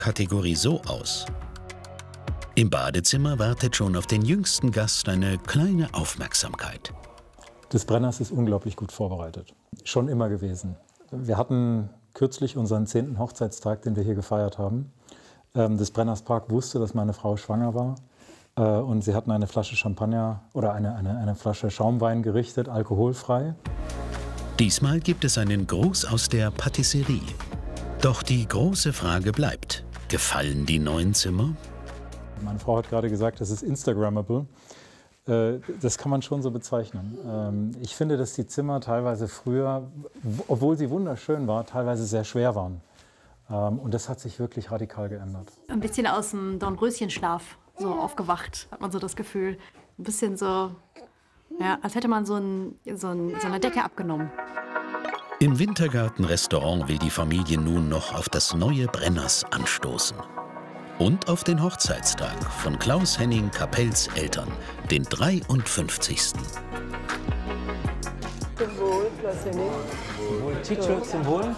Kategorie so aus. Im Badezimmer wartet schon auf den jüngsten Gast eine kleine Aufmerksamkeit. Das Brenners ist unglaublich gut vorbereitet. Schon immer gewesen. Wir hatten kürzlich unseren 10. Hochzeitstag, den wir hier gefeiert haben. Das Brenners Park wusste, dass meine Frau schwanger war. Und sie hatten eine Flasche Champagner oder eine Flasche Schaumwein gerichtet, alkoholfrei. Diesmal gibt es einen Gruß aus der Patisserie. Doch die große Frage bleibt: Gefallen die neuen Zimmer? Meine Frau hat gerade gesagt, das ist Instagrammable. Das kann man schon so bezeichnen. Ich finde, dass die Zimmer teilweise früher, obwohl sie wunderschön war, teilweise sehr schwer waren. Und das hat sich wirklich radikal geändert. Ein bisschen aus dem Dornröschenschlaf so aufgewacht, hat man so das Gefühl. Ein bisschen so, ja, als hätte man so eine Decke abgenommen. Im Wintergarten-Restaurant will die Familie nun noch auf das neue Brenners anstoßen. Und auf den Hochzeitstag von Klaus-Henning Kapells Eltern, den 53. Zum Wohl, Klaus-Henning. Zum Wohl.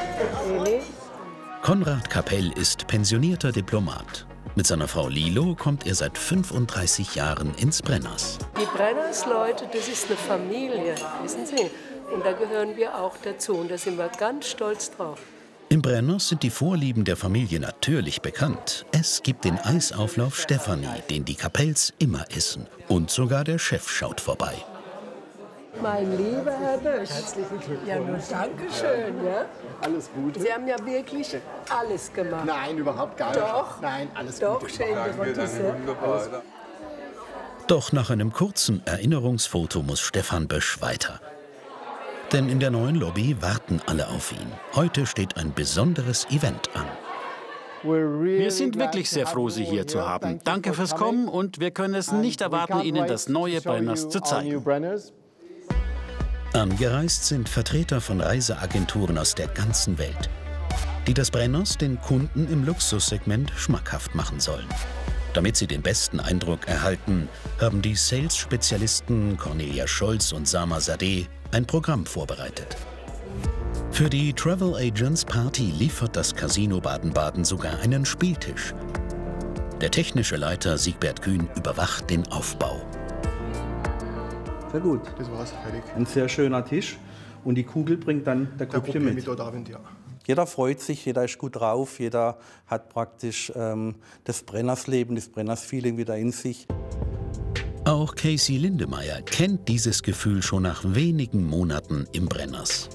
Konrad Kapell ist pensionierter Diplomat. Mit seiner Frau Lilo kommt er seit 35 Jahren ins Brenners. Die Brenners-Leute, das ist eine Familie, wissen Sie. Und da gehören wir auch dazu und da sind wir ganz stolz drauf. Im Brenners sind die Vorlieben der Familie natürlich bekannt. Es gibt den Eisauflauf Stefanie, den die Kapells immer essen. Und sogar der Chef schaut vorbei. Mein lieber Herr Bösch. Herzlichen Glückwunsch. Ja, nun danke schön. Ja? Alles Gute. Sie haben ja wirklich alles gemacht. Nein, überhaupt gar nicht. Doch. Nein, alles Doch, Gute. Doch nach einem kurzen Erinnerungsfoto muss Stefan Bösch weiter. Denn in der neuen Lobby warten alle auf ihn. Heute steht ein besonderes Event an. Wir sind wirklich sehr froh, Sie hier zu haben. Danke fürs Kommen und wir können es nicht erwarten, Ihnen das neue Brenners zu zeigen. Angereist sind Vertreter von Reiseagenturen aus der ganzen Welt, die das Brenners den Kunden im Luxussegment schmackhaft machen sollen. Damit sie den besten Eindruck erhalten, haben die Sales-Spezialisten Cornelia Scholz und Sama Sadeh ein Programm vorbereitet. Für die Travel Agents Party liefert das Casino Baden-Baden sogar einen Spieltisch. Der technische Leiter Siegbert Kühn überwacht den Aufbau. Sehr gut. Das war's, fertig. Ein sehr schöner Tisch und die Kugel bringt dann der Gruppe mit. Ja. Jeder freut sich, jeder ist gut drauf, jeder hat praktisch das Brennersleben, das Brenners-Feeling wieder in sich. Auch Casey Lindemeyer kennt dieses Gefühl schon nach wenigen Monaten im Brenners.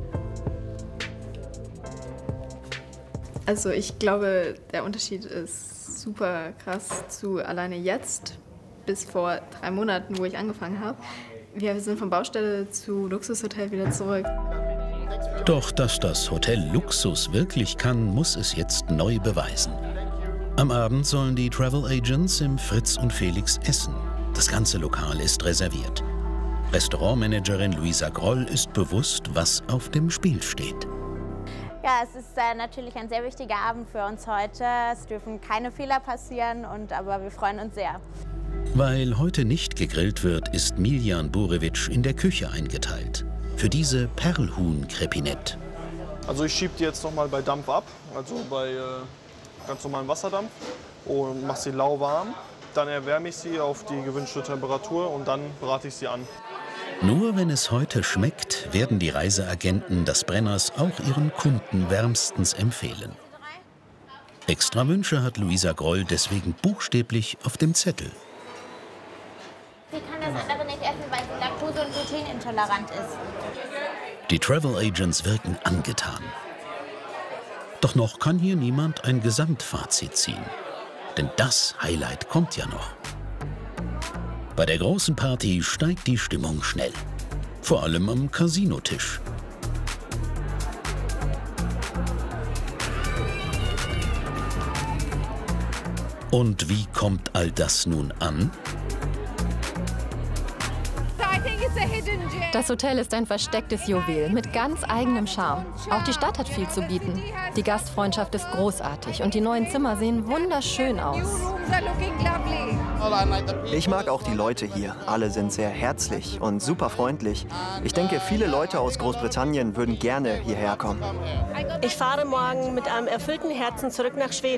Also ich glaube, der Unterschied ist super krass zu alleine jetzt, bis vor 3 Monaten, wo ich angefangen habe. Wir sind von Baustelle zu Luxushotel wieder zurück. Doch dass das Hotel Luxus wirklich kann, muss es jetzt neu beweisen. Am Abend sollen die Travel Agents im Fritz und Felix essen. Das ganze Lokal ist reserviert. Restaurantmanagerin Luisa Groll ist bewusst, was auf dem Spiel steht. Ja, es ist natürlich ein sehr wichtiger Abend für uns heute. Es dürfen keine Fehler passieren, aber wir freuen uns sehr. Weil heute nicht gegrillt wird, ist Miljan Burewitsch in der Küche eingeteilt. Für diese Perlhuhn-Crepinette. Also ich schiebe die jetzt noch mal bei Dampf ab, also bei ganz normalem Wasserdampf und mache sie lauwarm. Dann erwärme ich sie auf die gewünschte Temperatur und dann brate ich sie an. Nur wenn es heute schmeckt, werden die Reiseagenten das Brenners auch ihren Kunden wärmstens empfehlen. Extra Wünsche hat Luisa Groll deswegen buchstäblich auf dem Zettel. Sie kann das andere nicht essen, weil sie laktose- und glutenintolerant ist. Die Travel Agents wirken angetan. Doch noch kann hier niemand ein Gesamtfazit ziehen. Denn das Highlight kommt ja noch. Bei der großen Party steigt die Stimmung schnell. Vor allem am Casinotisch. Und wie kommt all das nun an? So I think it's Das Hotel ist ein verstecktes Juwel mit ganz eigenem Charme. Auch die Stadt hat viel zu bieten. Die Gastfreundschaft ist großartig und die neuen Zimmer sehen wunderschön aus. Ich mag auch die Leute hier. Alle sind sehr herzlich und super freundlich. Ich denke, viele Leute aus Großbritannien würden gerne hierher kommen. Ich fahre morgen mit einem erfüllten Herzen zurück nach Schweden.